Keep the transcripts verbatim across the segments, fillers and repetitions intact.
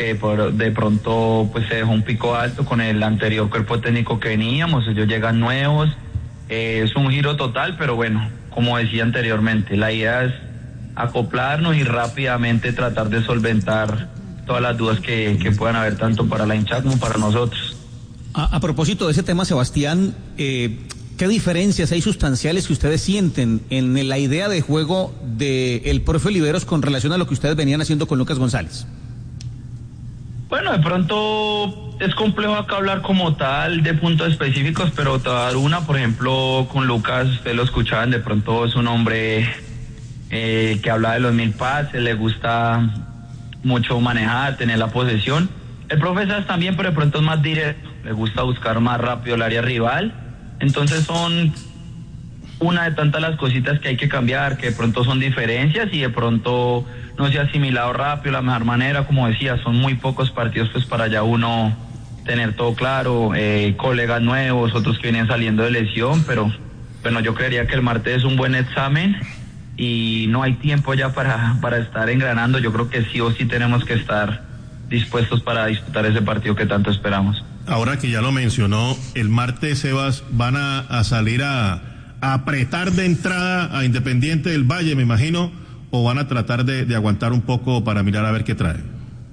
que por, de pronto pues se dejó un pico alto con el anterior cuerpo técnico que veníamos, ellos llegan nuevos, eh, es un giro total, pero bueno, como decía anteriormente, la idea es acoplarnos y rápidamente tratar de solventar todas las dudas que, que puedan haber tanto para la hinchada como para nosotros. A, a propósito de ese tema, Sebastián, eh, ¿qué diferencias hay sustanciales que ustedes sienten en la idea de juego del profe Oliveros con relación a lo que ustedes venían haciendo con Lucas González? Bueno, de pronto es complejo acá hablar como tal de puntos específicos, pero te voy a dar una, por ejemplo, con Lucas, ustedes lo escuchaban, de pronto es un hombre eh, que habla de los mil pases, le gusta mucho manejar, tener la posesión. El profe Sass también, pero de pronto es más directo, le gusta buscar más rápido el área rival. Entonces son una de tantas las cositas que hay que cambiar, que de pronto son diferencias y de pronto no se ha asimilado rápido la mejor manera. Como decía, son muy pocos partidos pues para ya uno tener todo claro, eh, colegas nuevos, otros que vienen saliendo de lesión, pero bueno, yo creería que el martes es un buen examen y no hay tiempo ya para, para estar engranando. Yo creo que sí o sí tenemos que estar dispuestos para disputar ese partido que tanto esperamos. Ahora que ya lo mencionó, el martes, Sebas, van a, a salir a, a apretar de entrada a Independiente del Valle, me imagino, o van a tratar de, de aguantar un poco para mirar a ver qué trae.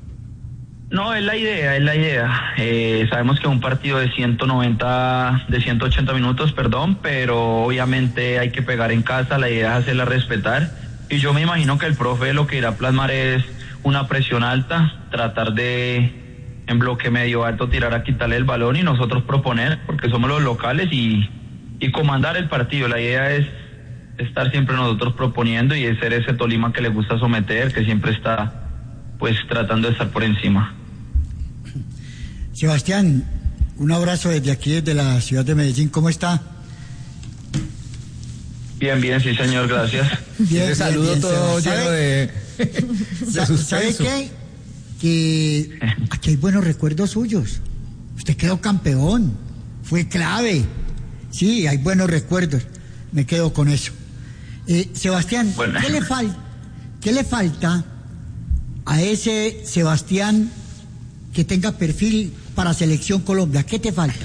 No, es la idea, es la idea. Eh, sabemos que es un partido de ciento noventa, de ciento ochenta minutos, perdón, pero obviamente hay que pegar en casa, la idea es hacerla respetar. Y yo me imagino que el profe lo que irá a plasmar es una presión alta, tratar de en bloque medio alto tirar a quitarle el balón y nosotros proponer, porque somos los locales y, y comandar el partido. La idea es estar siempre nosotros proponiendo y ser ese Tolima que le gusta someter, que siempre está pues tratando de estar por encima. Sebastián, un abrazo desde aquí, desde la ciudad de Medellín, ¿cómo está? Bien, bien, sí señor, gracias. Bien, Ese saludo bien, todo lleno ¿sabe? de, de ¿Sabe qué? Que aquí hay buenos recuerdos suyos. Usted quedó campeón, fue clave. Sí, hay buenos recuerdos. Me quedo con eso. Eh, Sebastián, bueno. ¿qué le falta? ¿Qué le falta a ese Sebastián que tenga perfil para Selección Colombia? ¿Qué te falta?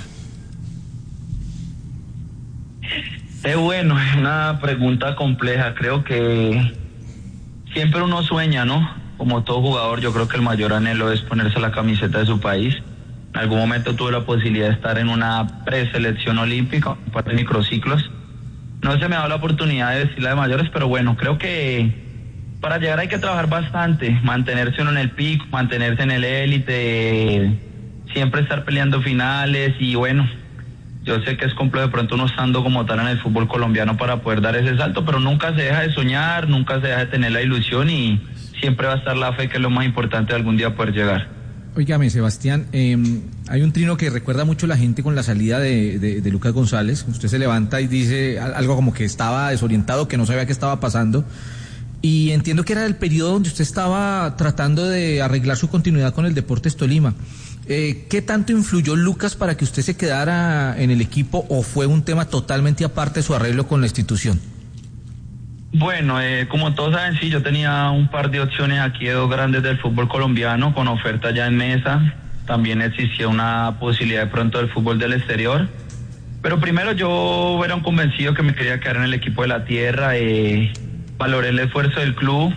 Es bueno, es una pregunta compleja. Creo que siempre uno sueña, ¿no? Como todo jugador, yo creo que el mayor anhelo es ponerse la camiseta de su país. En algún momento tuve la posibilidad de estar en una preselección olímpica, un par de microciclos. No se me ha dado la oportunidad de decir la de mayores, pero bueno, creo que para llegar hay que trabajar bastante, mantenerse uno en el pico, mantenerse en el élite, siempre estar peleando finales y bueno, yo sé que es complejo de pronto uno estando como tal en el fútbol colombiano para poder dar ese salto, pero nunca se deja de soñar, nunca se deja de tener la ilusión y siempre va a estar la fe, que es lo más importante de algún día poder llegar. Óigame, Sebastián, eh, hay un trino que recuerda mucho a la gente con la salida de, de, de Lucas González. Usted se levanta y dice algo como que estaba desorientado, que no sabía qué estaba pasando. Y entiendo que era el periodo donde usted estaba tratando de arreglar su continuidad con el Deportes Tolima. Eh, ¿Qué tanto influyó Lucas para que usted se quedara en el equipo o fue un tema totalmente aparte de su arreglo con la institución? Bueno, eh, como todos saben, sí, yo tenía un par de opciones aquí de dos grandes del fútbol colombiano con oferta ya en mesa. También existía una posibilidad de pronto del fútbol del exterior. Pero primero yo era un convencido que me quería quedar en el equipo de la tierra. Eh, valoré el esfuerzo del club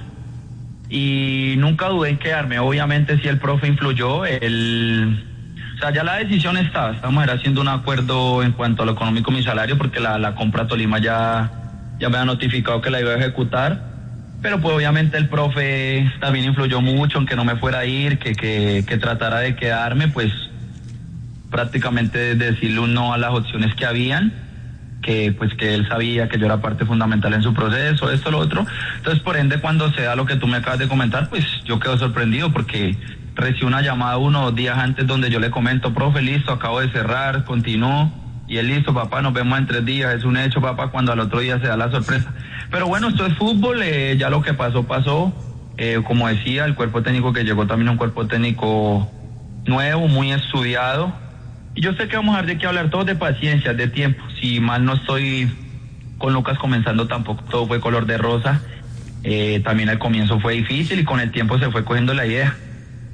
y nunca dudé en quedarme. Obviamente sí el profe influyó. El, o sea, ya la decisión estaba. Estamos haciendo un acuerdo en cuanto a lo económico, mi salario, porque la, la compra a Tolima ya... ya me ha notificado que la iba a ejecutar, pero pues obviamente el profe también influyó mucho en que no me fuera a ir, que, que, que tratara de quedarme, pues prácticamente decirle un no a las opciones que habían, que pues que él sabía que yo era parte fundamental en su proceso, esto, lo otro. Entonces, por ende, cuando se da lo que tú me acabas de comentar, pues yo quedo sorprendido porque recibí una llamada uno o dos días antes donde yo le comento, profe, listo, acabo de cerrar, continúo. Y él, listo, papá, nos vemos en tres días, es un hecho, papá, cuando al otro día se da la sorpresa. Pero bueno, esto es fútbol, eh, ya lo que pasó, pasó. Eh, como decía, el cuerpo técnico que llegó también un cuerpo técnico nuevo, muy estudiado. Y yo sé que vamos a ver de qué hablar todos de paciencia, de tiempo. Si mal no estoy con Lucas comenzando, tampoco todo fue color de rosa. Eh, también al comienzo fue difícil y con el tiempo se fue cogiendo la idea.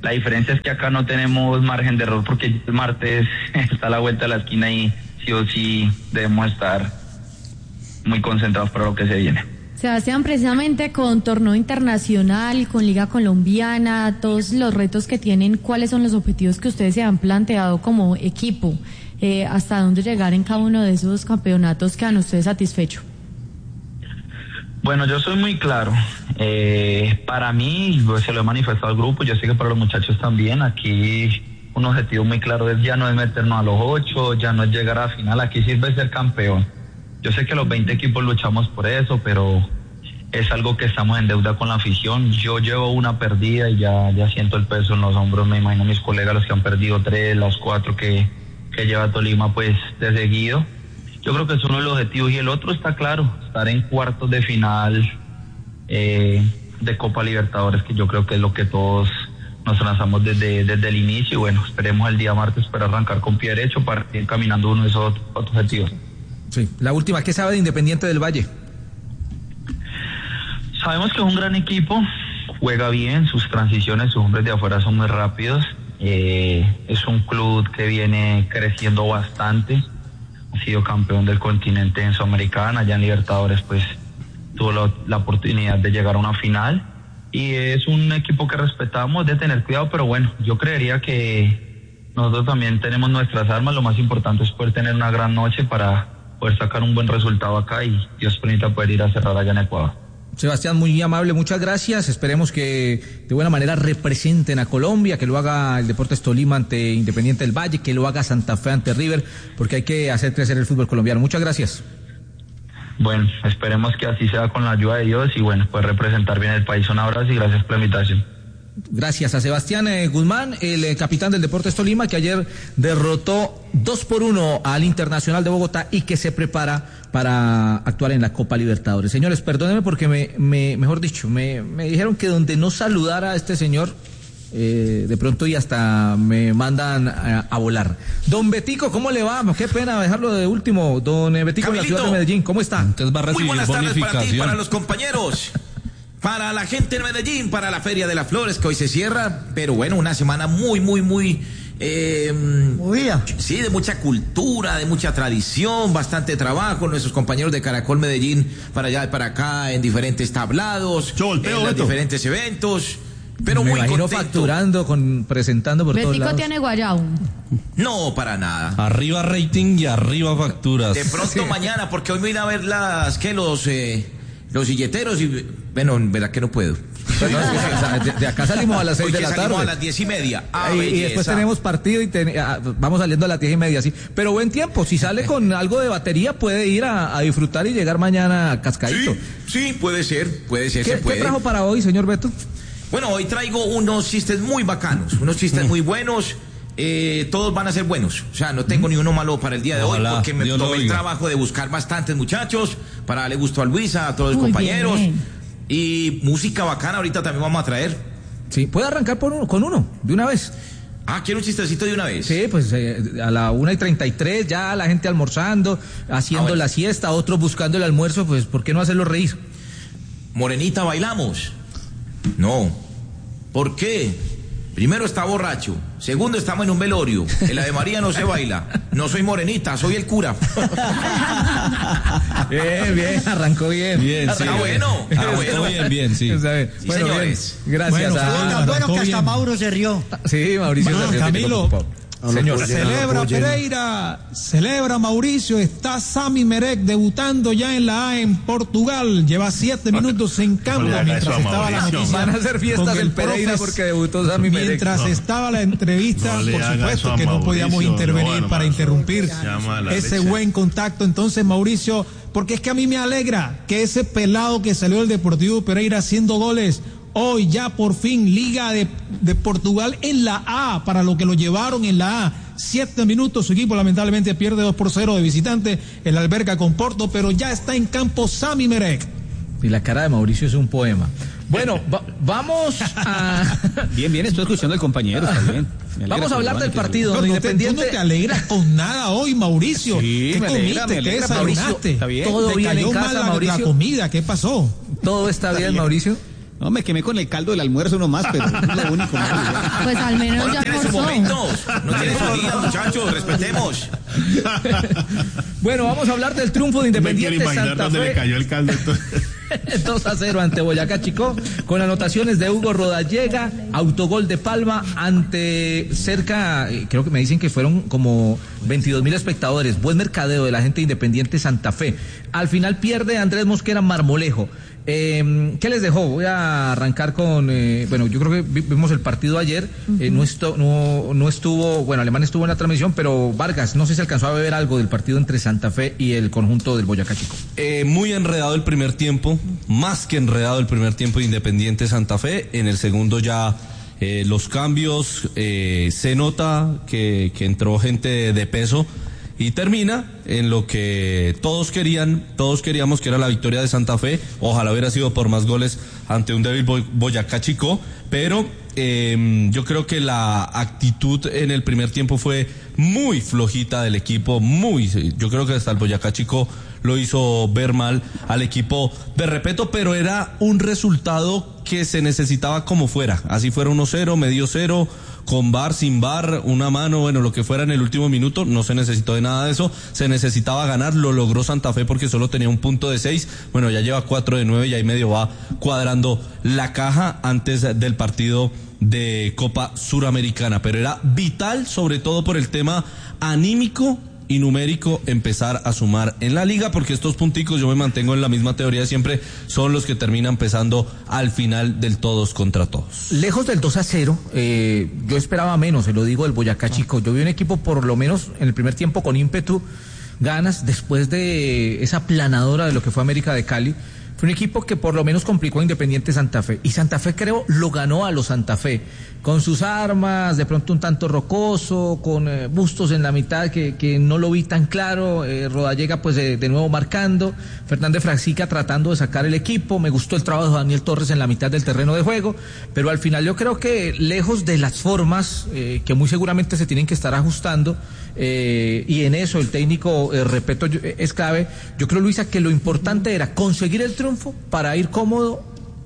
La diferencia es que acá no tenemos margen de error porque el martes está a la vuelta de la esquina y sí o sí debemos estar muy concentrados para lo que se viene. Sebastián, precisamente con torneo internacional, con Liga Colombiana, todos los retos que tienen, ¿cuáles son los objetivos que ustedes se han planteado como equipo? Eh, ¿Hasta dónde llegar en cada uno de esos campeonatos quedan ustedes satisfechos? Bueno, yo soy muy claro. Eh, para mí, pues, se lo he manifestado al grupo, yo sé que para los muchachos también, aquí un objetivo muy claro es ya no es meternos a los ocho, ya no es llegar a la final, aquí sirve ser campeón. Yo sé que los veinte equipos luchamos por eso, pero es algo que estamos en deuda con la afición. Yo llevo una perdida y ya, ya siento el peso en los hombros, me imagino mis colegas los que han perdido tres, los cuatro que, que lleva Tolima pues de seguido. Yo creo que es uno de los objetivos y el otro está claro, estar en cuartos de final eh, de Copa Libertadores, que yo creo que es lo que todos nos lanzamos desde, desde el inicio y bueno, esperemos el día martes para arrancar con pie derecho para ir caminando uno de esos otros objetivos. Sí, la última, ¿qué sabe de Independiente del Valle? Sabemos que es un gran equipo, juega bien, sus transiciones, sus hombres de afuera son muy rápidos, eh, es un club que viene creciendo bastante, ha sido campeón del continente en Sudamericana, allá en Libertadores pues tuvo la, la oportunidad de llegar a una final y es un equipo que respetamos, de tener cuidado, pero bueno, yo creería que nosotros también tenemos nuestras armas, lo más importante es poder tener una gran noche para poder sacar un buen resultado acá y Dios permita poder ir a cerrar allá en Ecuador. Sebastián, muy amable, muchas gracias. Esperemos que de buena manera representen a Colombia, que lo haga el Deportes Tolima ante Independiente del Valle, que lo haga Santa Fe ante River, porque hay que hacer crecer el fútbol colombiano. Muchas gracias. Bueno, esperemos que así sea con la ayuda de Dios y bueno, pues representar bien el país. Un abrazo y gracias por la invitación. Gracias a Sebastián eh, Guzmán, el eh, capitán del Deportes Tolima, que ayer derrotó dos por uno al Internacional de Bogotá y que se prepara para actuar en la Copa Libertadores. Señores, perdónenme porque me, me mejor dicho, me, me dijeron que donde no saludara a este señor, eh, de pronto y hasta me mandan a, a volar. Don Betico, ¿cómo le va? Qué pena dejarlo de último. Don Betico, en la ciudad de Medellín, ¿cómo está? Entonces va a recibir Muy buenas tardes para ti, para los compañeros. Para la gente de Medellín, para la Feria de las Flores, que hoy se cierra, pero bueno, una semana muy, muy, muy... Eh, Movida. Sí, de mucha cultura, de mucha tradición, bastante trabajo, nuestros compañeros de Caracol Medellín, para allá y para acá, en diferentes tablados, Volteo, en los diferentes eventos, pero Me muy imagino contento. facturando, con, presentando por todos lados. Betico tiene guayao. No, para nada. Arriba rating y arriba facturas. De pronto sí. Mañana, porque hoy me voy a ver las, que los... Eh, Los silleteros y, bueno, en verdad que no puedo. De, de acá salimos a las seis de la tarde. Salimos a las diez y media. Ah, y, y después tenemos partido y ten, a, vamos saliendo a las diez y media, sí. Pero buen tiempo, si sale con algo de batería puede ir a, a disfrutar y llegar mañana cascadito. Sí, sí, puede ser, puede ser, ¿Qué, se puede. ¿Qué trajo para hoy, señor Beto? Bueno, hoy traigo unos chistes muy bacanos, unos chistes mm. muy buenos. Eh, todos van a ser buenos, o sea, no tengo mm. ni uno malo para el día de Ojalá, hoy porque me Dios tomé el trabajo de buscar bastantes muchachos para darle gusto a Luisa, a todos los muy compañeros bien. Y música bacana ahorita también vamos a traer. Sí, puede arrancar por uno, con uno, de una vez. Ah, ¿quiere un chistecito de una vez? Sí, pues eh, a la una y treinta y tres ya la gente almorzando, haciendo ah, bueno. la siesta, otros buscando el almuerzo, pues ¿por qué no hacerlo reír? Morenita, ¿bailamos? No. ¿Por qué? Primero está borracho, segundo estamos en un velorio, el Ave María no se baila, no soy morenita, soy el cura. Bien, bien, arrancó bien. Bien, sí. Está bueno, está bueno. Bien, bien, sí. sí bueno, señores. Bien. Gracias. Bueno, a... tan bueno que hasta Mauro se rió. Sí, Mauricio bueno, se rió. Camilo. Señor, celebra Pereira, celebra Mauricio, está Sami Merek debutando ya en la A en Portugal, lleva siete minutos en campo mientras estaba la noticia. Van a hacer fiestas del Pereira porque debutó Sami Merek. Mientras no. estaba la entrevista, no por supuesto que no podíamos intervenir bueno, para interrumpir ese leche. Buen contacto. Entonces, Mauricio, porque es que a mí me alegra que ese pelado que salió del Deportivo Pereira haciendo goles, hoy ya por fin Liga de, de Portugal en la A, para lo que lo llevaron en la A. Siete minutos, su equipo lamentablemente pierde dos por cero de visitante en la Alberca con Porto, pero ya está en campo Sami Merek. Y la cara de Mauricio es un poema. Bueno, va, vamos a... Bien, bien, estoy escuchando al compañero, está bien. Vamos a hablar del partido. No, no, te, tú no te alegras con nada hoy, Mauricio. Sí, ¿Qué me comiste? alegra, me alegra, ¿Qué desayunaste? Está bien. Todo ¿Te bien cayó en casa, mal la, Mauricio? la comida? ¿Qué pasó? ¿Todo está, está bien, bien, Mauricio? No, me quemé con el caldo del almuerzo nomás, pero es lo único. Pues al menos no ya tiene sus momentos, no tiene sus días, muchachos, respetemos. Bueno, vamos a hablar del triunfo de Independiente Santa Fe. Le cayó el caldo entonces. dos a cero ante Boyacá Chicó, con anotaciones de Hugo Rodallega, autogol de Palma ante cerca, creo que me dicen que fueron como veintidós mil espectadores. Buen mercadeo de la gente de Independiente Santa Fe. Al final pierde Andrés Mosquera Marmolejo. Eh, ¿Qué les dejó? Voy a arrancar con, eh, bueno, yo creo que vimos el partido ayer, uh-huh. eh, no, esto, no, no estuvo, bueno, Alemán estuvo en la transmisión, pero Vargas, no sé si alcanzó a ver algo del partido entre Santa Fe y el conjunto del Boyacá Chicó. Eh, muy enredado el primer tiempo, más que enredado el primer tiempo de Independiente Santa Fe, en el segundo ya eh, los cambios, eh, se nota que, que entró gente de peso. Y termina en lo que todos querían, todos queríamos, que era la victoria de Santa Fe. Ojalá hubiera sido por más goles ante un débil Boyacá Chicó, pero eh, yo creo que la actitud en el primer tiempo fue muy flojita del equipo, muy, yo creo que hasta el Boyacá Chicó lo hizo ver mal al equipo de Repeto, pero era un resultado que se necesitaba como fuera, así fuera uno cero, medio cero, con bar, sin bar, una mano, bueno, lo que fuera en el último minuto, no se necesitó de nada de eso, se necesitaba ganar, lo logró Santa Fe porque solo tenía un punto de seis, bueno, ya lleva cuatro de nueve y ahí medio va cuadrando la caja antes del partido de Copa Suramericana, pero era vital, sobre todo por el tema anímico y numérico, empezar a sumar en la liga, porque estos punticos, yo me mantengo en la misma teoría siempre, son los que terminan pesando al final del todos contra todos. Lejos del dos a cero, eh, yo esperaba menos, se lo digo, del Boyacá Chicó. Yo vi un equipo por lo menos en el primer tiempo con ímpetu, ganas, después de esa planadora de lo que fue América de Cali. Fue un equipo que por lo menos complicó a Independiente Santa Fe. Y Santa Fe, creo, lo ganó a los Santa Fe. Con sus armas, de pronto un tanto rocoso, con eh, Bustos en la mitad que, que no lo vi tan claro. Eh, Rodallega, pues de, de nuevo marcando. Fernández Fraxica tratando de sacar el equipo. Me gustó el trabajo de Daniel Torres en la mitad del terreno de juego. Pero al final yo creo que lejos de las formas, eh, que muy seguramente se tienen que estar ajustando, eh, y en eso el técnico, eh, Repeto, es clave. Yo creo, Luisa, que lo importante era conseguir el triunfo para ir cómodo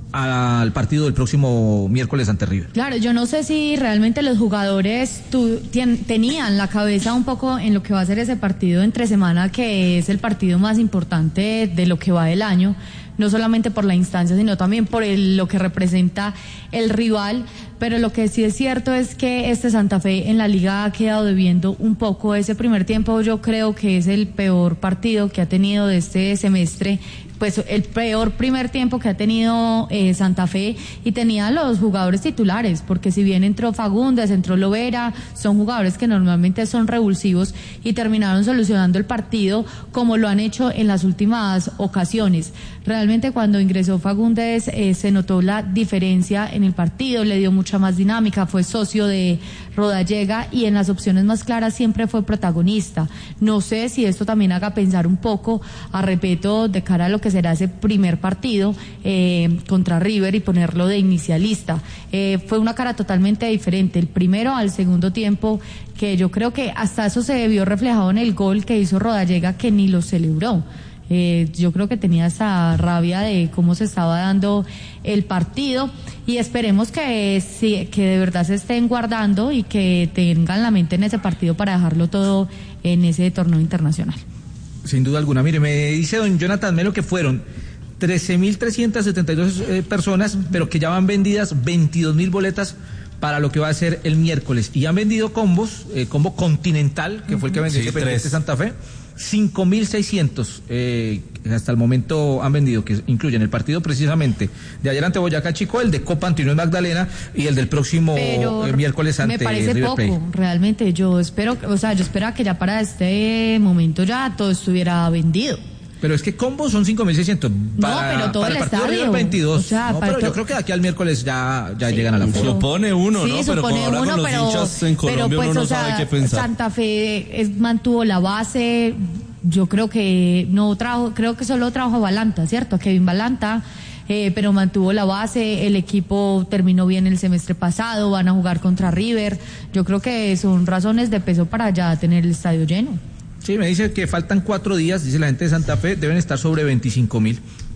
al partido del próximo miércoles ante River. Claro, yo no sé si realmente los jugadores tu, ten, tenían la cabeza un poco en lo que va a ser ese partido entre semana, que es el partido más importante de lo que va del año, no solamente por la instancia, sino también por el, lo que representa el rival. Pero lo que sí es cierto es que este Santa Fe en la liga ha quedado debiendo un poco. Ese primer tiempo yo creo que es el peor partido que ha tenido de este semestre, pues el peor primer tiempo que ha tenido eh, Santa Fe, y tenía los jugadores titulares, porque si bien entró Fagundes, entró Lovera, son jugadores que normalmente son revulsivos y terminaron solucionando el partido como lo han hecho en las últimas ocasiones. Realmente cuando ingresó Fagundes eh, se notó la diferencia en el partido, le dio mucha más dinámica, fue socio de Rodallega y en las opciones más claras siempre fue protagonista. No sé si esto también haga pensar un poco a Repeto de cara a lo que será ese primer partido eh, contra River y ponerlo de inicialista. Eh, fue una cara totalmente diferente, el primero al segundo tiempo, que yo creo que hasta eso se vio reflejado en el gol que hizo Rodallega, que ni lo celebró. Eh, yo creo que tenía esa rabia de cómo se estaba dando el partido, y esperemos que, sí, que de verdad se estén guardando y que tengan la mente en ese partido para dejarlo todo en ese torneo internacional. Sin duda alguna. Mire, me dice don Jonathan Melo que fueron trece mil trescientas setenta y dos eh, personas, pero que ya van vendidas veintidós mil boletas para lo que va a ser el miércoles, y han vendido combos, eh, combo Continental, que fue el que vendió sí, Independiente Santa Fe, cinco mil seiscientos eh, hasta el momento han vendido, que incluyen el partido precisamente de ayer ante Boyacá Chicó, el de Copa Antonio Magdalena y el del próximo eh, miércoles ante River Plate. Me parece poco, realmente. Yo espero, o sea, yo esperaba que ya para este momento ya todo estuviera vendido. Pero es que combos son cinco mil seiscientos. No, pero todo para el, el partido estadio. River veintidós. O sea, no, pero yo creo que de aquí al miércoles ya, ya sí, llegan a la forma. Supone uno, sí, ¿no? Supone pero como ahora uno, con los pero, hinchas en Colombia pero pues, uno no o sea, sabe qué pensar. Santa Fe es, mantuvo la base. Yo creo que no trajo, creo que solo trajo Balanta, ¿cierto? Kevin Balanta. Eh, pero mantuvo la base, el equipo terminó bien el semestre pasado, van a jugar contra River. Yo creo que son razones de peso para ya tener el estadio lleno. Sí, me dice que faltan cuatro días, dice la gente de Santa Fe, deben estar sobre veinticinco mil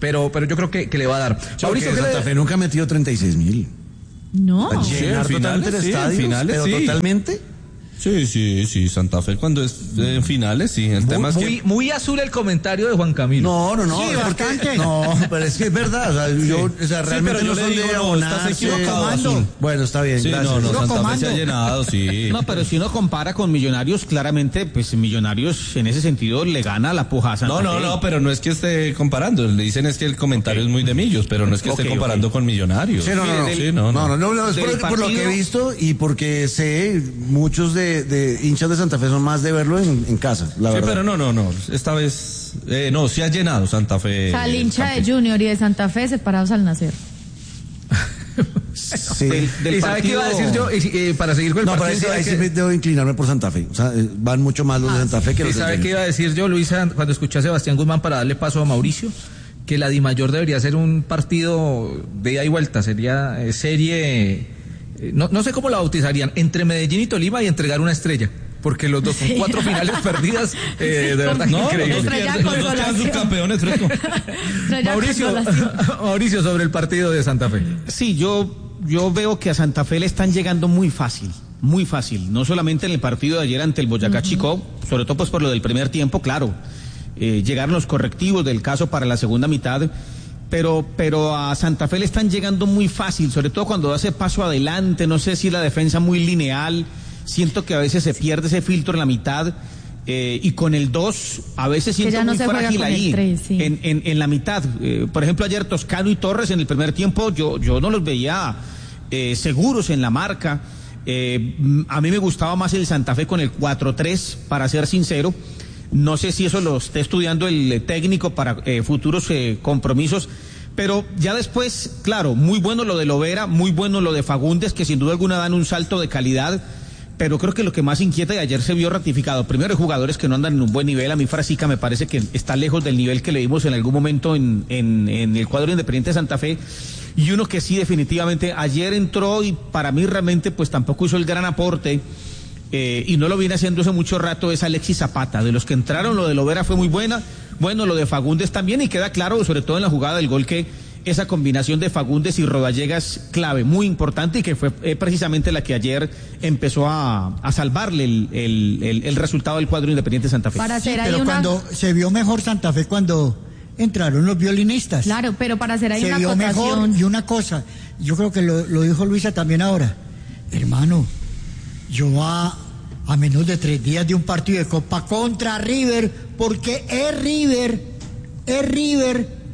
pero, pero yo creo que, que le va a dar. Mauricio, Santa le... Fe nunca ha metido treinta y seis mil. No. Sí, llenar sí, totalmente el sí, estadio, finales, pero sí. totalmente. Sí, sí, sí, Santa Fe cuando es en finales, sí. El muy, tema es muy, que... muy azul el comentario de Juan Camilo. No, no, no. Sí, es porque, bastante. no, pero es que es verdad. O sea, yo, o sea realmente sí, pero yo no le son digo, de no, abonarse. estás equivocado, Azul. Bueno, está bien, Sí, gracias. no, no, Puro Santa comando. Fe se ha llenado, sí. No, pero si uno compara con Millonarios, claramente, pues Millonarios en ese sentido le gana la puja a Santa No, no, Fe. no, pero no es que esté comparando. Le dicen es que el comentario Okay. es muy de Millos, pero no es que esté Okay, comparando okay. con Millonarios. Sí, no, no, no. Sí, no, No, no. no, no, no, es Del por, por lo que partido- he visto y porque sé, muchos de, de hinchas de Santa Fe son más de verlo en, en casa, la Sí, verdad. pero no, no, no. Esta vez, eh, no, sí ha llenado Santa Fe. O sea, el hincha de campeón. Junior y de Santa Fe separados al nacer. Sí. Del, del ¿Y sabe qué iba a decir yo? Eh, eh, para seguir con el No, pero partido. ahí, sí- ¿sabe ahí sí qué- me debo inclinarme por Santa Fe. O sea, eh, van mucho más los de Santa Fe que ¿Y los de sabe qué Junior. iba a decir yo, Luisa, cuando escuché a Sebastián Guzmán para darle paso a Mauricio? Que la Dimayor debería ser un partido de ida y vuelta, sería eh, serie, eh, no, no sé cómo la bautizarían, entre Medellín y Tolima y entregar una estrella. Porque los dos son Sí. cuatro finales perdidas, eh, de verdad No, los increíble. dos Estrella pierden, los dos quedan consolación. subcampeones, fresco. Estrella Mauricio, consolación. Mauricio, sobre el partido de Santa Fe. Sí, yo, yo veo que a Santa Fe le están llegando muy fácil, muy fácil. No solamente en el partido de ayer ante el Boyacá uh-huh. Chicó, sobre todo pues por lo del primer tiempo, claro. Eh, llegaron los correctivos del caso para la segunda mitad, pero, pero a Santa Fe le están llegando muy fácil, sobre todo cuando hace paso adelante, no sé si la defensa muy lineal, siento que a veces se pierde ese filtro en la mitad. Eh, y con el dos a veces siento ya no muy se juega frágil con el ahí tres, sí. en, en, en la mitad. Eh, por ejemplo, ayer Toscano y Torres en el primer tiempo yo, yo no los veía eh, seguros en la marca. Eh, a mí me gustaba más el Santa Fe con el cuatro tres, para ser sincero. No sé si eso lo esté estudiando el técnico para eh, futuros eh, compromisos. Pero ya después, claro, muy bueno lo de Lovera, muy bueno lo de Fagundes, que sin duda alguna dan un salto de calidad. Pero creo que lo que más inquieta, y ayer se vio ratificado, primero hay jugadores que no andan en un buen nivel. A mí Frasica me parece que está lejos del nivel que le vimos en algún momento en, en, en el cuadro Independiente de Santa Fe, y uno que sí definitivamente ayer entró y para mí realmente pues tampoco hizo el gran aporte, eh, y no lo viene haciendo hace mucho rato, es Alexis Zapata. De los que entraron, lo de Lovera fue muy buena, bueno, lo de Fagundes también, y queda claro, sobre todo en la jugada del gol, que esa combinación de Fagundes y Rodallega es clave, muy importante, y que fue eh, precisamente la que ayer empezó a, a salvarle el, el, el, el resultado del cuadro Independiente de Santa Fe. Para hacer Sí, ahí pero una... cuando se vio mejor Santa Fe cuando entraron los violinistas. Claro, pero para hacer ahí Se una vio mejor. acotación... Y una cosa, yo creo que lo, lo dijo Luisa también ahora. Hermano, yo a, a menos de tres días de un partido de Copa contra River, porque es River, es River...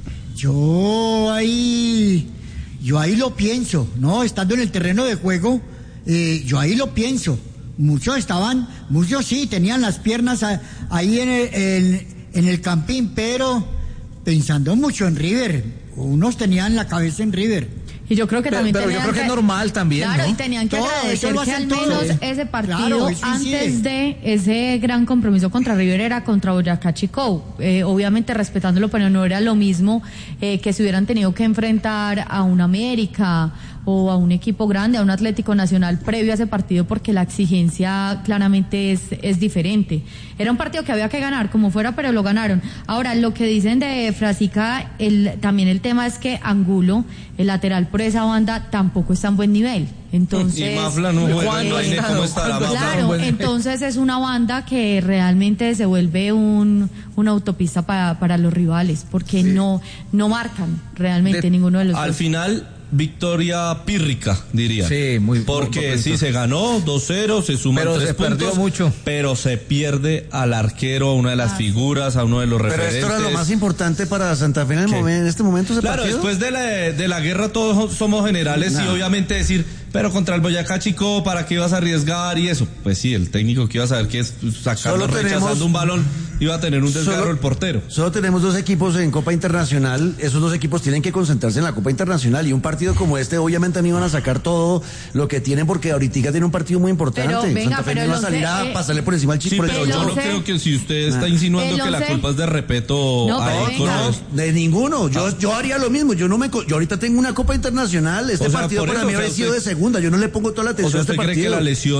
Yo ahí, yo ahí lo pienso, ¿no? Estando en el terreno de juego, eh, yo ahí lo pienso. Muchos estaban, muchos sí, tenían las piernas a, ahí en el, en, en el campín, pero pensando mucho en River. Unos tenían la cabeza en River. Y yo creo que Pero- también pero yo tenían creo que es normal también, Claro, ¿no? y tenían que Todo, agradecer eso lo que hacen al menos todos. ese partido, Claro, eso sí antes es. de ese gran compromiso contra River, era contra Boyacá Chicó. Eh, obviamente respetándolo, pero no era lo mismo eh, que se hubieran tenido que enfrentar a un América o a un equipo grande, a un Atlético Nacional previo a ese partido, porque la exigencia claramente es, es diferente. Era un partido que había que ganar, como fuera, pero lo ganaron. Ahora, lo que dicen de Frasica, el, también el tema es que Angulo, el lateral por esa banda, tampoco está en buen nivel. Entonces, Y Mafla no juega, ¿cuándo imagine está? cómo estará ¿Cuándo Mafla. claro, entonces es una banda que realmente se vuelve un, una autopista para, para los rivales, porque sí. no, no marcan realmente De- ninguno de los Al dos. final, victoria pírrica, diría. Sí, muy- Porque muy sí, se ganó dos cero, se suman Pero tres se puntos. perdió mucho. Pero se pierde al arquero, a una de las Ah, figuras, a uno de los Pero referentes. esto era lo más importante para Santa Fe en, el ¿Qué? momen- en este momento, ese Claro, partido. después de la, de la guerra todos somos generales Nah. y obviamente decir, pero contra el Boyacá Chicó, ¿para qué ibas a arriesgar y eso? Pues sí, el técnico que iba a saber que es sacando, Solo rechazando tenemos- un balón, iba a tener un desgarro Solo- el portero. Solo tenemos dos equipos en Copa Internacional. Esos dos equipos tienen que concentrarse en la Copa Internacional. Y un partido como este, obviamente, no iban a sacar todo lo que tienen, porque ahorita tiene un partido muy importante. Pero, venga, Santa Fe pero no iba a el salir once, a eh, pasarle por encima al Sí, chico. por el pero yo ocho. no once- creo que si usted está insinuando el que la once- culpa es de respeto No, a pero él, venga. con- De ninguno. Yo, yo haría lo mismo. Yo no me, co- yo ahorita tengo una Copa Internacional. Este O sea, partido por para eso, mí o sea, habría sido usted- de segunda. Yo no le pongo toda la O atención sea, a este ¿usted cree que partido. la lesión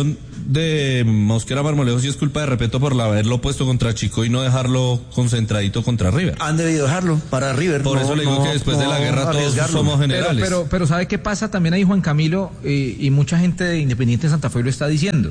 de Mosquera Marmolejo sí es culpa de Repeto por haberlo puesto contra Chico y no dejarlo concentradito contra River. Han debido dejarlo para River. Por no, eso le digo no, que después no, de la guerra todos somos generales. Pero, pero, pero ¿sabe qué pasa? También ahí Juan Camilo y, y mucha gente de Independiente Santa Fe lo está diciendo.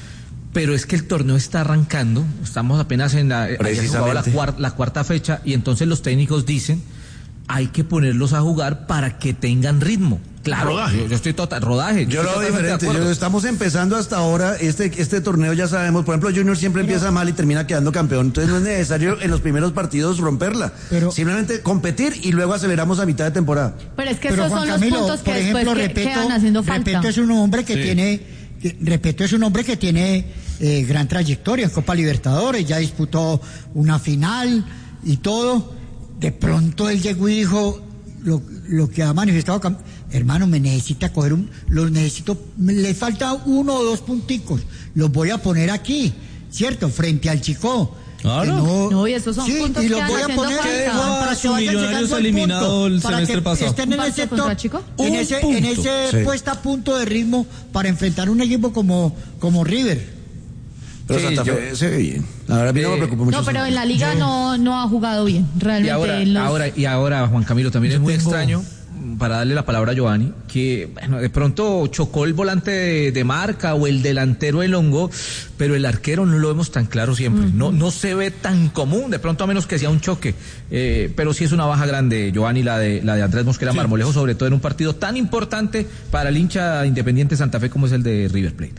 Pero es que el torneo está arrancando, estamos apenas en la, jugado la, cuarta, la cuarta fecha y entonces los técnicos dicen hay que ponerlos a jugar para que tengan ritmo. Claro, rodaje. Yo, yo estoy total, rodaje. Yo, yo lo veo diferente, yo, estamos empezando hasta ahora, este, este torneo ya sabemos, por ejemplo, Junior siempre pero, empieza mal y termina quedando campeón, entonces no es necesario en los primeros partidos romperla, pero, simplemente competir y luego aceleramos a mitad de temporada. Pero es que pero esos Juan son Camilo, los puntos que por ejemplo, después Repeto, quedan haciendo falta. Repeto es un hombre que sí. tiene, que, Repeto es un hombre que tiene eh, gran trayectoria en Copa Libertadores, ya disputó una final y todo, de pronto él llegó y dijo lo, lo que ha manifestado, hermano, me necesita coger un, los necesito, le falta uno o dos punticos, los voy a poner aquí, ¿cierto? Frente al Chico. Claro. No, no, y esos son sí, puntos y que los voy a poner para que Millonarios eliminado el semestre pasado. Estén en ese, top, en ese, en ese sí. puesta a punto de ritmo para enfrentar un equipo como, como River. Pero sí, Santa Fe yo, se ve bien. La verdad, eh, no me preocupa mucho. No, pero en la liga yo, no, no ha jugado bien, realmente. Y ahora, los... ahora, y ahora Juan Camilo, también es muy tengo... extraño, para darle la palabra a Giovanni, que bueno, de pronto chocó el volante de, de marca o el delantero el hongo, pero el arquero no lo vemos tan claro siempre. Uh-huh. No, no se ve tan común, de pronto a menos que sea un choque. Eh, pero sí es una baja grande, Giovanni, la de, la de Andrés Mosquera sí. Marmolejo, sobre todo en un partido tan importante para el hincha Independiente Santa Fe como es el de River Plate.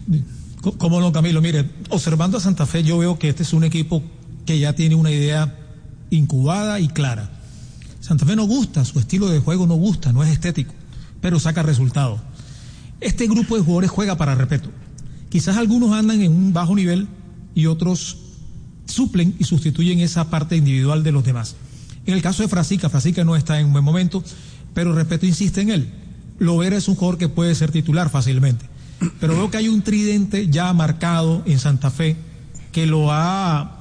¿Cómo no, Camilo? Mire, observando a Santa Fe, yo veo que este es un equipo que ya tiene una idea incubada y clara. Santa Fe no gusta, su estilo de juego no gusta, no es estético, pero saca resultados. Este grupo de jugadores juega para Repeto. Quizás algunos andan en un bajo nivel y otros suplen y sustituyen esa parte individual de los demás. En el caso de Frasica, Frasica no está en un buen momento, pero Repeto insiste en él. Lovera es un jugador que puede ser titular fácilmente. Pero veo que hay un tridente ya marcado en Santa Fe que lo ha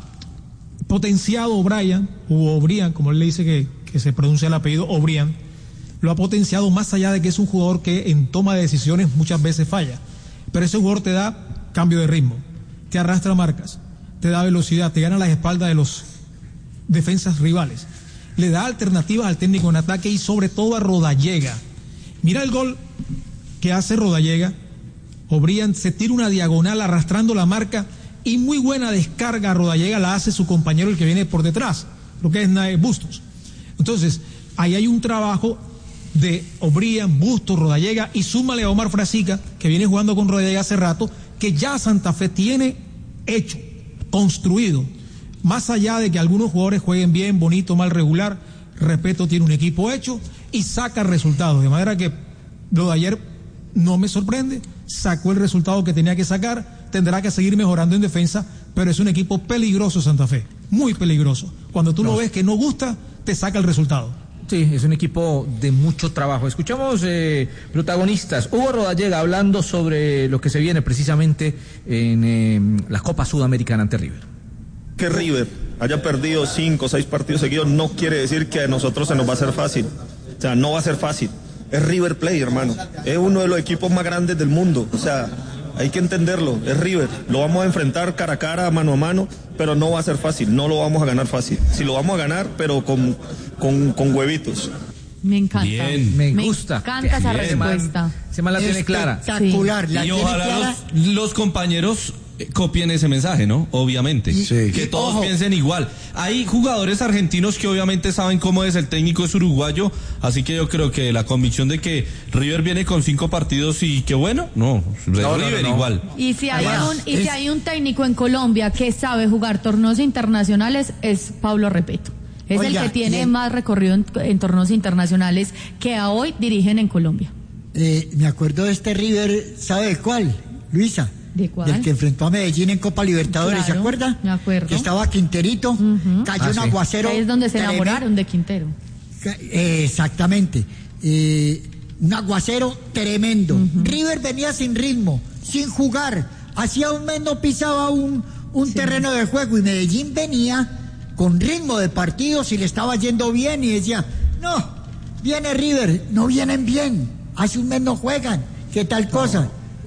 potenciado O'Brien, o O'Brien, como él le dice que, que se pronuncia el apellido, O'Brien, lo ha potenciado más allá de que es un jugador que en toma de decisiones muchas veces falla. Pero ese jugador te da cambio de ritmo, te arrastra marcas, te da velocidad, te gana las espaldas de los defensas rivales, le da alternativas al técnico en ataque y sobre todo a Rodallega. Mira el gol que hace Rodallega. O'Brien se tira una diagonal arrastrando la marca y muy buena descarga a Rodallega la hace su compañero el que viene por detrás, lo que es Nae Bustos. Entonces, ahí hay un trabajo de O'Brien, Bustos, Rodallega y súmale a Omar Frasica, que viene jugando con Rodallega hace rato, que ya Santa Fe tiene hecho, construido. Más allá de que algunos jugadores jueguen bien, bonito, mal, regular, Repeto tiene un equipo hecho y saca resultados. De manera que lo de ayer no me sorprende, sacó el resultado que tenía que sacar, tendrá que seguir mejorando en defensa, pero es un equipo peligroso Santa Fe, muy peligroso. Cuando tú no. lo ves que no gusta, te saca el resultado. Sí, es un equipo de mucho trabajo. Escuchamos eh, protagonistas. Hugo Rodallega hablando sobre lo que se viene precisamente en eh, la Copa Sudamericana ante River. Que River haya perdido cinco o seis partidos seguidos no quiere decir que a nosotros se nos va a hacer fácil. O sea, no va a ser fácil. Es River Plate, hermano. Es uno de los equipos más grandes del mundo. O sea, hay que entenderlo. Es River. Lo vamos a enfrentar cara a cara, mano a mano, pero no va a ser fácil. No lo vamos a ganar fácil. Sí lo vamos a ganar, pero con, con, con huevitos. Me encanta. Bien, me gusta. Me encanta esa Bien, respuesta. Se me la tiene clara. Espectacular. Sí. La y tiene ojalá clara. Los, los compañeros copien ese mensaje, ¿no? Obviamente. Sí. Que todos Ojo. piensen igual. Hay jugadores argentinos que obviamente saben cómo es, el técnico es uruguayo, así que yo creo que la convicción de que River viene con cinco partidos y que bueno, no, no River no, no. igual. Y si hay Además, un y es... si hay un técnico en Colombia que sabe jugar torneos internacionales es Pablo Repeto. Es Oiga, el que tiene bien. más recorrido en, en torneos internacionales que a hoy dirigen en Colombia. Eh, me acuerdo de este River, ¿sabe de cuál? Luisa. ¿De cuál? Del que enfrentó a Medellín en Copa Libertadores, Claro, ¿se acuerda? me acuerdo. Que estaba Quinterito, Uh-huh. cayó Ah, un sí. aguacero. Ahí es donde se tremendo. enamoraron de Quintero. Ca- eh, exactamente. Eh, un aguacero tremendo. Uh-huh. River venía sin ritmo, sin jugar. Hacía un mes no pisaba un, un Sí. terreno de juego y Medellín venía con ritmo de partidos y le estaba yendo bien y decía, no, viene River, no vienen bien, hace un mes no juegan, ¿qué tal cosa?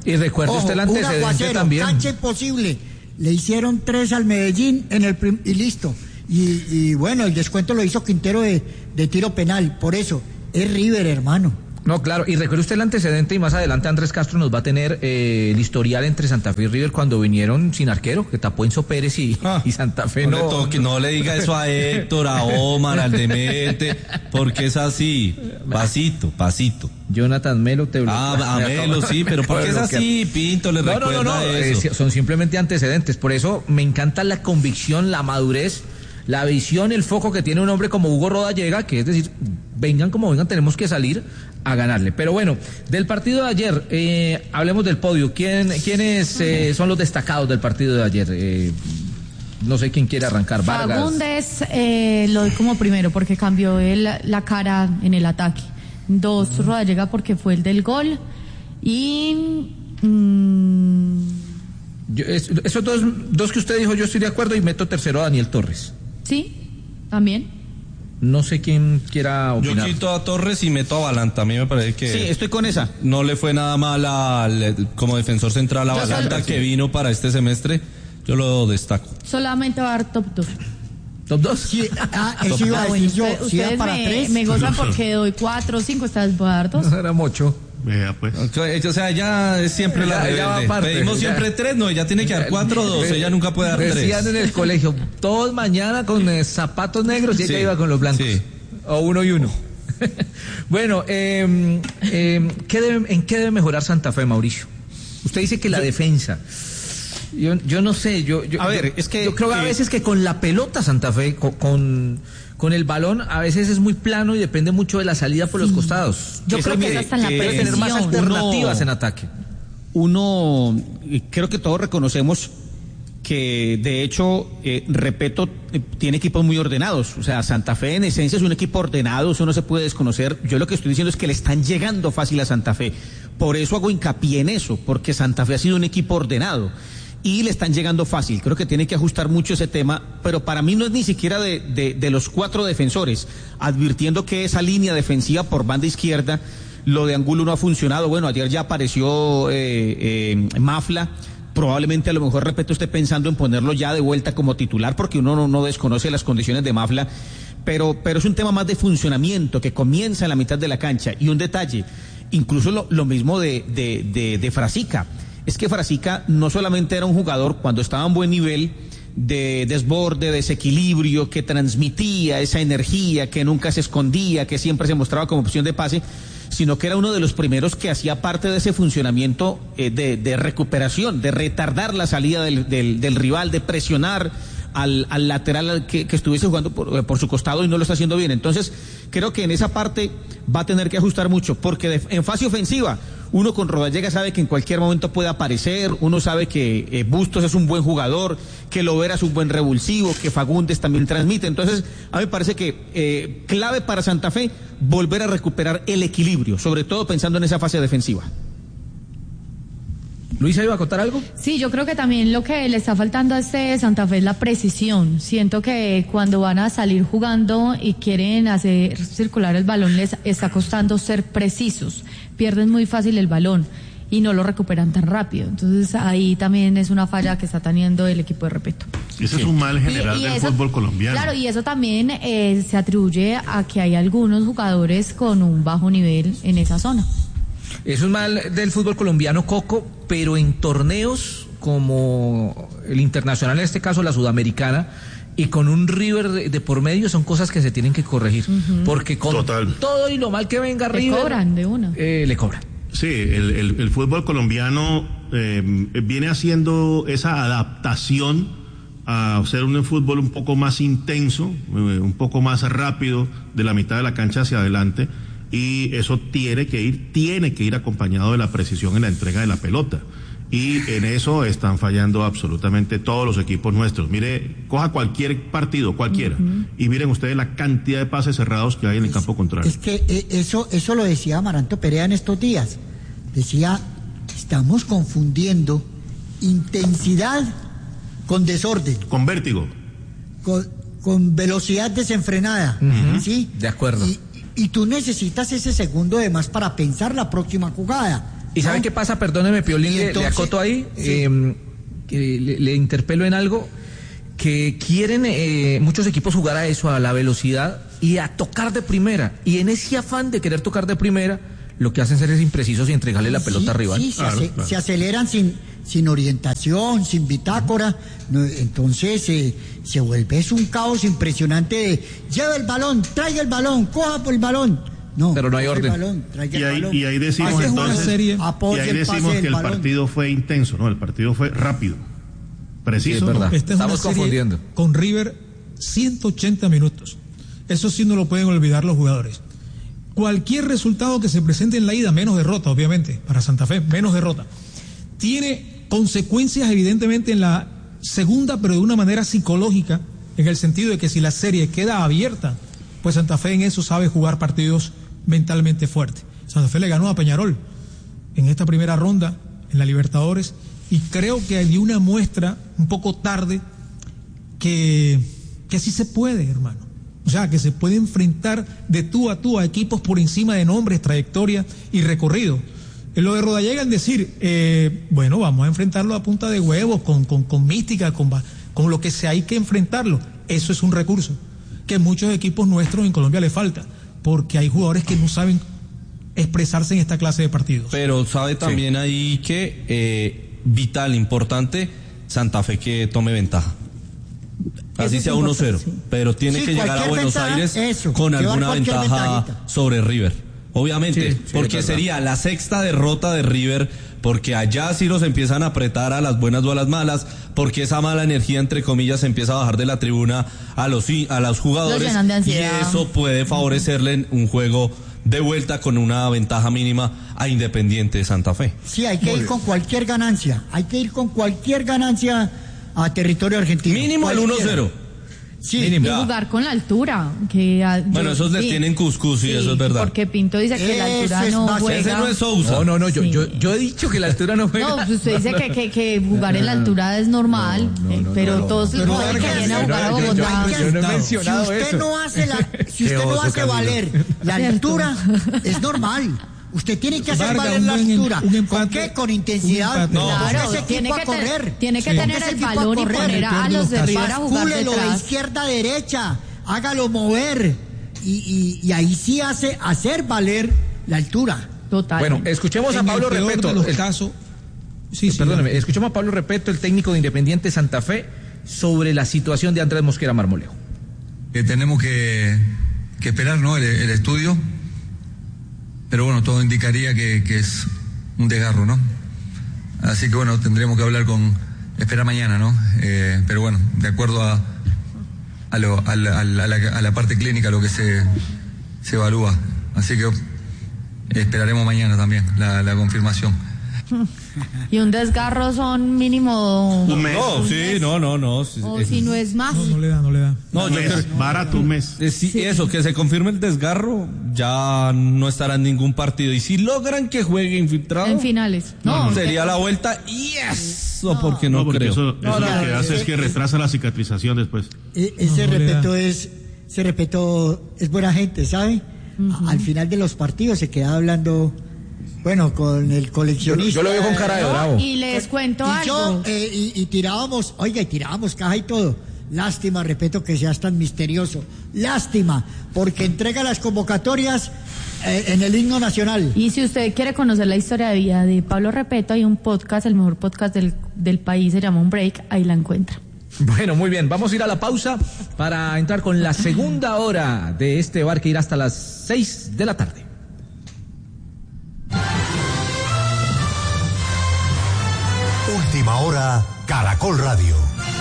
Y recuerde Ojo, usted el antecedente un aguacero, también. Cancha imposible. Le hicieron tres al Medellín en el prim- y listo. Y, y bueno, el descuento lo hizo Quintero de, de tiro penal. Por eso, es River, hermano. No, claro, y recuerde usted el antecedente y más adelante Andrés Castro nos va a tener eh, el historial entre Santa Fe y River cuando vinieron sin arquero, que tapó Enzo Pérez y, ah, y Santa Fe no. No, le toque, no, no le diga eso a Héctor, a Omar, al Demente, porque es así, pasito, pasito. Jonathan Melo te bloquea. Ah, a Melo, sí, pero porque es así, Pinto, le no, recuerda no, no, no, eso. Eh, son simplemente antecedentes, por eso me encanta la convicción, la madurez, la visión, el foco que tiene un hombre como Hugo Rodallega, que es decir, vengan como vengan, tenemos que salir a ganarle. Pero bueno, del partido de ayer, eh, hablemos del podio. ¿Quién, ¿Quiénes eh, son los destacados del partido de ayer? Eh, no sé quién quiere arrancar. Vargas. Fagundes eh, lo doy como primero porque cambió el, la cara en el ataque. Dos, uh-huh. Rodallega porque fue el del gol. Y... Mmm... Yo, es, esos dos, dos que usted dijo, yo estoy de acuerdo y meto tercero a Daniel Torres. Sí, también. No sé quién quiera opinar. Yo quito a Torres y meto a Balanta. A mí me parece que... Sí, estoy con esa. No le fue nada mal a, como defensor central a yo Balanta, que vino para este semestre. Yo lo destaco. Solamente va a dar top dos. ¿Top dos? Sí, ah, eso iba a decir yo. Usted, sí, ustedes para me, tres. me gozan porque doy cuatro o cinco, ustedes voy a dar dos. No, era mucho. Vea, pues. O sea, ella es siempre la rebelde. Pedimos siempre tres, no, ella tiene que dar cuatro o dos, ella nunca puede dar tres. Decían en el colegio, todos mañana con eh, zapatos negros y ella sí, iba con los blancos. Sí. O uno y uno. Bueno, eh, eh, ¿qué debe, ¿en qué debe mejorar Santa Fe, Mauricio? Usted dice que la yo, defensa. Yo, yo no sé, yo, yo a ver, yo, es que yo creo que a veces que con la pelota Santa Fe, con, con con el balón a veces es muy plano y depende mucho de la salida por sí. los costados. Yo creo que, que es hasta en la debe tener más alternativas uno, en ataque. Uno, creo que todos reconocemos que de hecho, eh, Repeto eh, tiene equipos muy ordenados. O sea, Santa Fe en esencia es un equipo ordenado, eso no se puede desconocer. Yo lo que estoy diciendo es que le están llegando fácil a Santa Fe. Por eso hago hincapié en eso, porque Santa Fe ha sido un equipo ordenado. Y le están llegando fácil, creo que tiene que ajustar mucho ese tema, pero para mí no es ni siquiera de, de, de los cuatro defensores, advirtiendo que esa línea defensiva por banda izquierda, lo de Angulo no ha funcionado. Bueno, ayer ya apareció eh, eh, Mafla, probablemente a lo mejor Repeto esté pensando en ponerlo ya de vuelta como titular, porque uno no, no desconoce las condiciones de Mafla, pero, pero es un tema más de funcionamiento, que comienza en la mitad de la cancha. Y un detalle, incluso lo, lo mismo de, de, de, de Frasica. Es que Frasica no solamente era un jugador cuando estaba en buen nivel de desborde, desequilibrio, que transmitía esa energía, que nunca se escondía, que siempre se mostraba como opción de pase, sino que era uno de los primeros que hacía parte de ese funcionamiento eh, de, de recuperación, de retardar la salida del, del, del rival, de presionar al, al lateral que, que estuviese jugando por, por su costado y no lo está haciendo bien. Entonces, creo que en esa parte va a tener que ajustar mucho, porque de, en fase ofensiva, uno con Rodallega sabe que en cualquier momento puede aparecer, uno sabe que eh, Bustos es un buen jugador, que Lovera es un buen revulsivo, que Fagundes también transmite. Entonces, a mí me parece que eh, clave para Santa Fe volver a recuperar el equilibrio, sobre todo pensando en esa fase defensiva. Luisa, ¿iba a contar algo? Sí, yo creo que también lo que le está faltando a este Santa Fe es la precisión. Siento que cuando van a salir jugando y quieren hacer circular el balón, les está costando ser precisos. Pierden muy fácil el balón y no lo recuperan tan rápido. Entonces ahí también es una falla que está teniendo el equipo de Repeto. Ese sí. es un mal general y, y del eso, fútbol colombiano. Claro, y eso también eh, se atribuye a que hay algunos jugadores con un bajo nivel en esa zona. Es un mal del fútbol colombiano, Coco, pero en torneos como el internacional, en este caso la sudamericana, y con un River de, de por medio, son cosas que se tienen que corregir. Uh-huh. Porque con Total. todo y lo mal que venga le River... Le cobran de una. Eh, le cobran. Sí, el, el, el fútbol colombiano eh, viene haciendo esa adaptación a ser un fútbol un poco más intenso, eh, un poco más rápido, de la mitad de la cancha hacia adelante, y eso tiene que ir, tiene que ir acompañado de la precisión en la entrega de la pelota. Y en eso están fallando absolutamente todos los equipos nuestros. Mire, coja cualquier partido, cualquiera, uh-huh. y miren ustedes la cantidad de pases cerrados que hay en el es, campo contrario. Es que eh, eso, eso lo decía Amaranto Perea en estos días. Decía, estamos confundiendo intensidad con desorden. Con vértigo. Con, con velocidad desenfrenada. Uh-huh. ¿Sí? De acuerdo. Y, y tú necesitas ese segundo de más para pensar la próxima jugada. ¿Y ¿no? sabe qué pasa? Perdóneme, Piolín, le, le acoto ahí, sí. eh, que le, le interpelo en algo, que quieren eh, muchos equipos jugar a eso, a la velocidad y a tocar de primera. Y en ese afán de querer tocar de primera, lo que hacen es imprecisos y entregarle la pelota sí, al rival. Sí, se, claro, ace- claro. se aceleran sin, sin orientación, sin bitácora. No, entonces eh, se vuelve es un caos impresionante de lleva el balón, traiga el balón, coja por el balón. No, pero no hay orden. El balón, traiga Y el ahí, balón. y ahí decimos Pase una entonces, serie, y apoye ahí el decimos pase que del el balón. partido fue intenso, ¿no? El partido fue rápido, preciso. Sí, es verdad. Esta es Estamos una serie confundiendo. Con River, ciento ochenta minutos. Eso sí no lo pueden olvidar los jugadores. Cualquier resultado que se presente en la ida, menos derrota, obviamente, para Santa Fe, menos derrota, tiene consecuencias evidentemente en la segunda, pero de una manera psicológica, en el sentido de que si la serie queda abierta, pues Santa Fe en eso sabe jugar partidos mentalmente fuertes. Santa Fe le ganó a Peñarol en esta primera ronda en la Libertadores y creo que dio una muestra un poco tarde que, que sí se puede, hermano. O sea, que se puede enfrentar de tú a tú a equipos por encima de nombres, trayectoria y recorrido. En lo de Rodallega en decir, eh, bueno, vamos a enfrentarlo a punta de huevos, con, con, con mística, con, con lo que sea, hay que enfrentarlo. Eso es un recurso que muchos equipos nuestros en Colombia le falta, porque hay jugadores que no saben expresarse en esta clase de partidos. Pero sabe también sí. ahí que eh, vital, importante, Santa Fe que tome ventaja. Así sea uno cero, sí. pero tiene sí, que llegar a Buenos ventaja, Aires eso, con alguna ventaja ventajita. sobre River. Obviamente, sí, sí, porque sería la sexta derrota de River, porque allá sí los empiezan a apretar a las buenas o a las malas, porque esa mala energía, entre comillas, se empieza a bajar de la tribuna a los, a los jugadores, y eso puede favorecerle en un juego de vuelta con una ventaja mínima a Independiente de Santa Fe. Sí, hay que Muy ir bien. con cualquier ganancia, hay que ir con cualquier ganancia a territorio argentino. Mínimo el uno cero. Sí, mínimo. Y jugar con la altura. Que a, bueno, yo, esos les sí, tienen cuscús y sí, eso es verdad. Porque Pinto dice que la altura no más, juega. Ese no es Sousa. No, no, no, yo, sí. yo, yo he dicho que la altura no juega. No, pues usted dice que, que, que jugar en la altura es normal, no, no, no, pero no, no, todos los jugadores que vienen a jugar a Bogotá. Yo no he mencionado eso. Si usted eso. no hace, la, si usted no hace valer la altura, es normal. Usted tiene que hacer valer la altura. ¿Con qué? Con intensidad. No, claro, ese tiene que, a correr. tiene que sí. tener el balón y poner a los de River a jugar detrás. de izquierda a derecha, hágalo mover. Y, y, y ahí sí hace hacer valer la altura. Total. Bueno, escuchemos en a Pablo Repeto. Los el caso, sí, sí, perdóneme, sí. escuchemos a Pablo Repeto, el técnico de Independiente Santa Fe, sobre la situación de Andrés Mosquera Marmolejo. Eh, tenemos que, que esperar, ¿no? El, el estudio. Pero bueno, todo indicaría que, que es un desgarro, ¿no? Así que bueno, tendremos que hablar con, esperar mañana, ¿no? Eh, pero bueno, de acuerdo a, a, lo, a, la, a, la, a la parte clínica, lo que se, se evalúa. Así que esperaremos mañana también la, la confirmación. Y un desgarro son mínimo un mes. No, un sí, mes. no, no, no. O es, si no es más. No, no le da, no le da. No, no es barato un mes. Eh, sí, sí. Eso, que se confirme el desgarro, ya no estará en ningún partido. Y si logran que juegue infiltrado. En finales. No, no sería la vuelta. Yes. O no. porque no, no porque creo. Eso, eso no, lo no, que no, hace ese, es que retrasa la cicatrización después. Ese respeto es, ese respeto es buena gente, ¿sabe? Uh-huh. Al final de los partidos se queda hablando. Bueno, con el coleccionista. Yo, yo lo veo con cara de bravo. Y les cuento y algo. Yo, eh, y, y tirábamos, oiga, y tirábamos caja y todo. Lástima, respeto que seas tan misterioso. Lástima, porque entrega las convocatorias eh, en el himno nacional. Y si usted quiere conocer la historia de vida de Pablo Repeto, hay un podcast, el mejor podcast del, del país, se llama Un Break, ahí la encuentra. Bueno, muy bien, vamos a ir a la pausa para entrar con la segunda hora de este bar que irá hasta las seis de la tarde. Última hora, Caracol Radio.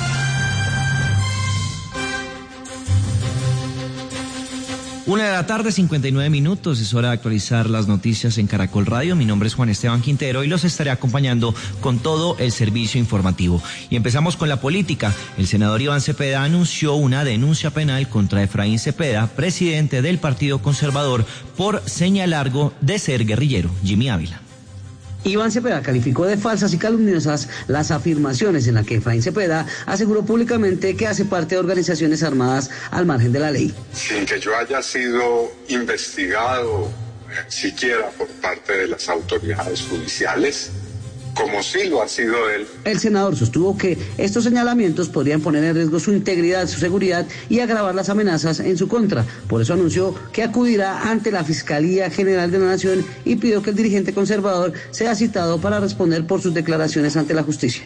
Una de la tarde, cincuenta y nueve minutos, es hora de actualizar las noticias en Caracol Radio. Mi nombre es Juan Esteban Quintero y los estaré acompañando con todo el servicio informativo. Y empezamos con la política. El senador Iván Cepeda anunció una denuncia penal contra Efraín Cepeda, presidente del Partido Conservador, por señalarlo de ser guerrillero. Jimmy Ávila. Iván Cepeda calificó de falsas y calumniosas las afirmaciones en las que Efraín Cepeda aseguró públicamente que hace parte de organizaciones armadas al margen de la ley. Sin que yo haya sido investigado siquiera por parte de las autoridades judiciales, como sí lo ha sido él. El senador sostuvo que estos señalamientos podrían poner en riesgo su integridad, su seguridad y agravar las amenazas en su contra. Por eso anunció que acudirá ante la Fiscalía General de la Nación y pidió que el dirigente conservador sea citado para responder por sus declaraciones ante la justicia.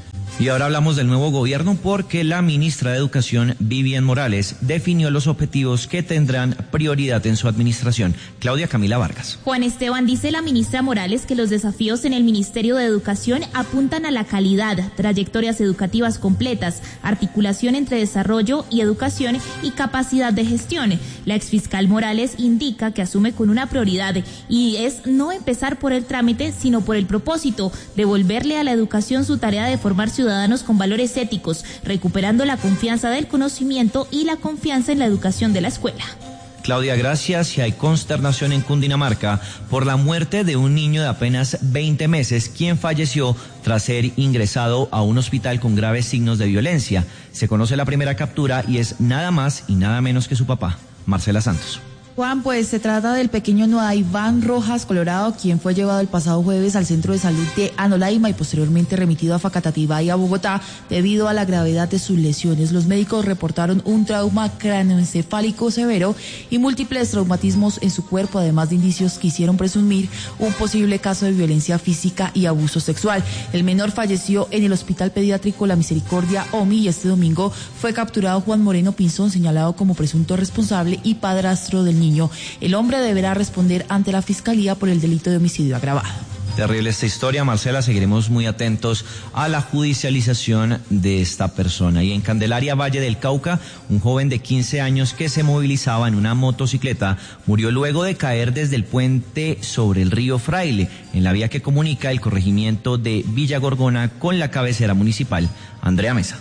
Y ahora hablamos del nuevo gobierno porque la ministra de Educación, Vivian Morales, definió los objetivos que tendrán prioridad en su administración. Claudia Camila Vargas. Juan Esteban, dice la ministra Morales que los desafíos en el Ministerio de Educación apuntan a la calidad, trayectorias educativas completas, articulación entre desarrollo y educación y capacidad de gestión. La exfiscal Morales indica que asume con una prioridad y es no empezar por el trámite, sino por el propósito, devolverle a la educación su tarea de formar ciudadanos ciudadanos con valores éticos, recuperando la confianza del conocimiento y la confianza en la educación de la escuela. Claudia, gracias. Y hay consternación en Cundinamarca por la muerte de un niño de apenas veinte meses, quien falleció tras ser ingresado a un hospital con graves signos de violencia. Se conoce la primera captura y es nada más y nada menos que su papá, Marcela Santos. Juan, pues se trata del pequeño Noah Iván Rojas Colorado, quien fue llevado el pasado jueves al centro de salud de Anolaima y posteriormente remitido a Facatativá y a Bogotá debido a la gravedad de sus lesiones. Los médicos reportaron un trauma cráneoencefálico severo y múltiples traumatismos en su cuerpo, además de indicios que hicieron presumir un posible caso de violencia física y abuso sexual. El menor falleció en el Hospital Pediátrico La Misericordia O M I y este domingo fue capturado Juan Moreno Pinzón, señalado como presunto responsable y padrastro del niño. Niño. El hombre deberá responder ante la Fiscalía por el delito de homicidio agravado. Terrible esta historia, Marcela. Seguiremos muy atentos a la judicialización de esta persona. Y en Candelaria, Valle del Cauca, un joven de quince años que se movilizaba en una motocicleta murió luego de caer desde el puente sobre el río Fraile, en la vía que comunica el corregimiento de Villa Gorgona con la cabecera municipal. Andrea Mesa.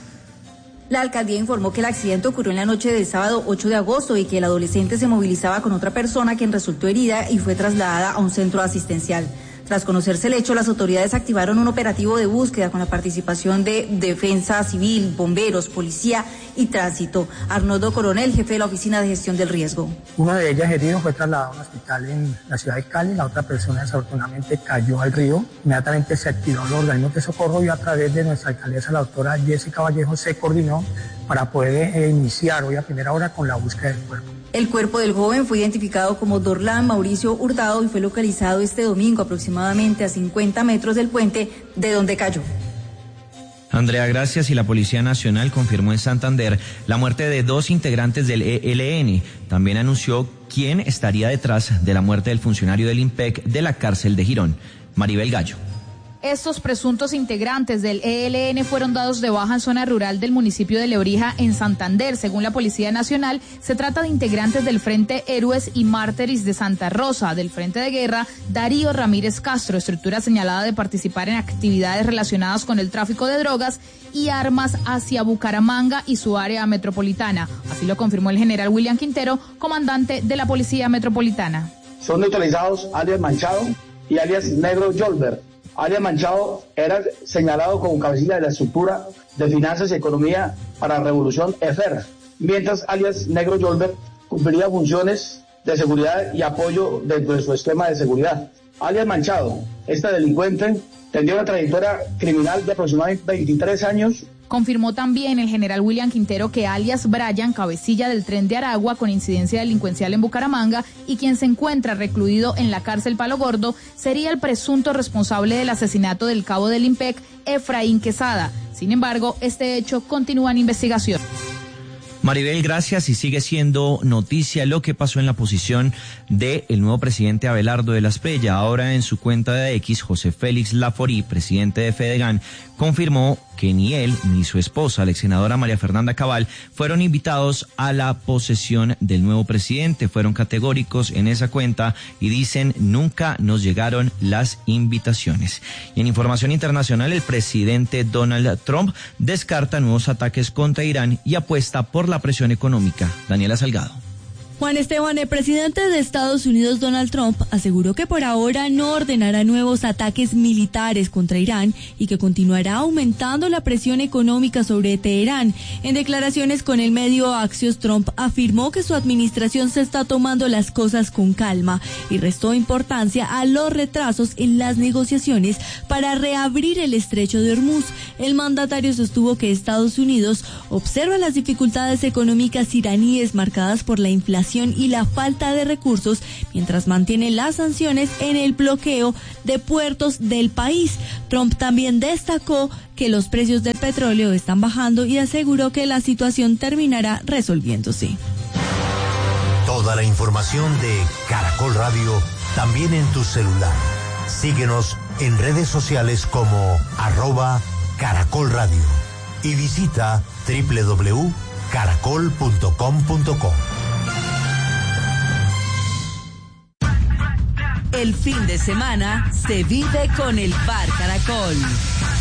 La alcaldía informó que el accidente ocurrió en la noche del sábado ocho de agosto y que el adolescente se movilizaba con otra persona quien resultó herida y fue trasladada a un centro asistencial. Tras conocerse el hecho, las autoridades activaron un operativo de búsqueda con la participación de Defensa Civil, bomberos, policía y tránsito. Arnoldo Coronel, jefe de la Oficina de Gestión del Riesgo. Uno de ellas herido fue trasladado a un hospital en la ciudad de Cali, la otra persona desafortunadamente cayó al río. Inmediatamente se activaron los organismos de socorro y a través de nuestra alcaldesa, la doctora Jessica Vallejo, se coordinó para poder eh, iniciar hoy a primera hora con la búsqueda del cuerpo. El cuerpo del joven fue identificado como Dorlan Mauricio Hurtado y fue localizado este domingo aproximadamente a cincuenta metros del puente de donde cayó. Andrea, gracias. Y la Policía Nacional confirmó en Santander la muerte de dos integrantes del E L N. También anunció quién estaría detrás de la muerte del funcionario del IMPEC de la cárcel de Girón, Maribel Gallo. Estos presuntos integrantes del E L N fueron dados de baja en zona rural del municipio de Lebrija, en Santander. Según la Policía Nacional, se trata de integrantes del Frente Héroes y Mártires de Santa Rosa, del Frente de Guerra Darío Ramírez Castro, estructura señalada de participar en actividades relacionadas con el tráfico de drogas y armas hacia Bucaramanga y su área metropolitana. Así lo confirmó el general William Quintero, comandante de la Policía Metropolitana. Son neutralizados alias Manchado y alias Negro Yolver. Alias Manchado era señalado como cabecilla de la estructura de finanzas y economía para la revolución E F E R, mientras alias Negro Yolver cumplía funciones de seguridad y apoyo dentro de su esquema de seguridad. Alias Manchado, esta delincuente, tendría una trayectoria criminal de aproximadamente veintitrés años. Confirmó también el general William Quintero que alias Brian, cabecilla del Tren de Aragua con incidencia delincuencial en Bucaramanga y quien se encuentra recluido en la cárcel Palo Gordo, sería el presunto responsable del asesinato del cabo del IMPEC, Efraín Quesada. Sin embargo, este hecho continúa en investigación. Maribel, gracias. Y sigue siendo noticia lo que pasó en la posición del nuevo presidente Abelardo de la Espriella. Ahora en su cuenta de X, José Félix Laforí, presidente de Fedegan, confirmó que ni él ni su esposa, la ex senadora María Fernanda Cabal, fueron invitados a la posesión del nuevo presidente. Fueron categóricos en esa cuenta y dicen nunca nos llegaron las invitaciones. Y en información internacional, el presidente Donald Trump descarta nuevos ataques contra Irán y apuesta por la presión económica. Daniela Salgado. Juan Esteban, el presidente de Estados Unidos, Donald Trump, aseguró que por ahora no ordenará nuevos ataques militares contra Irán y que continuará aumentando la presión económica sobre Teherán. En declaraciones con el medio Axios, Trump afirmó que su administración se está tomando las cosas con calma y restó importancia a los retrasos en las negociaciones para reabrir el estrecho de Hormuz. El mandatario sostuvo que Estados Unidos observa las dificultades económicas iraníes marcadas por la inflación y la falta de recursos, mientras mantiene las sanciones en el bloqueo de puertos del país. Trump también destacó que los precios del petróleo están bajando y aseguró que la situación terminará resolviéndose. Toda la información de Caracol Radio también en tu celular. Síguenos en redes sociales como arroba Caracol Radio y visita doble u doble u doble u punto caracol punto com punto co. El fin de semana se vive con el Bar Caracol.